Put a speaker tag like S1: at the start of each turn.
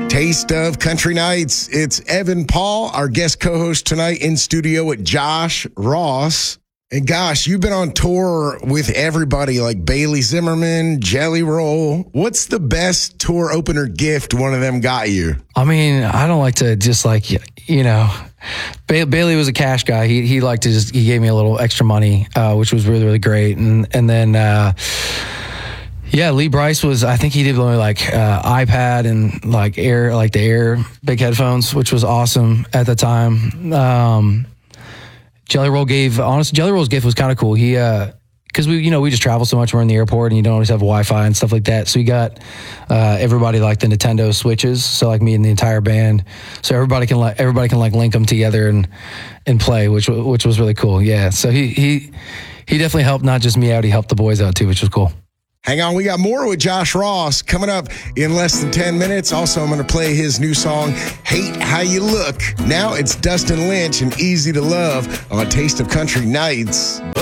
S1: Taste of Country Nights. It's Evan Paul, our guest co-host tonight in studio with Josh Ross. And gosh, you've been on tour with everybody like Bailey Zimmerman, Jelly Roll. What's the best tour opener gift one of them got you?
S2: I mean, I don't like to just Bailey was a cash guy. He liked to he gave me a little extra money, which was really, really great. And then, Lee Bryce I think he did only iPad and the Air big headphones, which was awesome at the time. Jelly Roll's gift was kind of cool. He, cause we just travel so much. We're in the airport and you don't always have Wi-Fi and stuff like that. So he got, everybody the Nintendo Switches. So me and the entire band. So everybody can link them together and play, which was really cool. Yeah. So he definitely helped not just me out. He helped the boys out too, which was cool.
S1: Hang on, we got more with Josh Ross coming up in less than 10 minutes. Also, I'm going to play his new song, Hate How You Look. Now it's Dustin Lynch and Easy to Love on Taste of Country Nights.